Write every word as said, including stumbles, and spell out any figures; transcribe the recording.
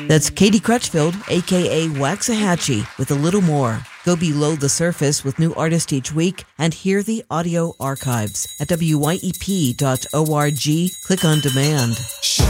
That's Katie Crutchfield, a k a. Waxahachie, with a little more. Go below the surface with new artists each week and hear the audio archives at W Y E P dot org. Click on demand.